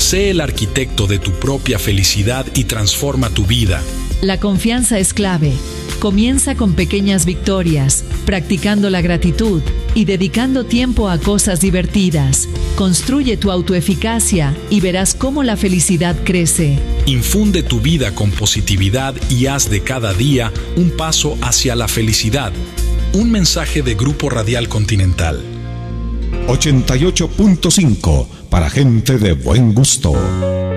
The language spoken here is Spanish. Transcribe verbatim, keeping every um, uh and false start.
Sé el arquitecto de tu propia felicidad y transforma tu vida. La confianza es clave. Comienza con pequeñas victorias, practicando la gratitud y dedicando tiempo a cosas divertidas. Construye tu autoeficacia y verás cómo la felicidad crece. Infunde tu vida con positividad y haz de cada día un paso hacia la felicidad. Un mensaje de Grupo Radial Continental. ochenta y ocho punto cinco para gente de buen gusto.